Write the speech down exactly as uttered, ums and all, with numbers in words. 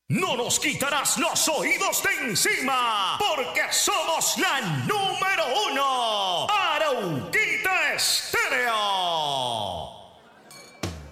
No nos quitarás los oídos de encima, porque somos la número uno. Arauquita Estéreo.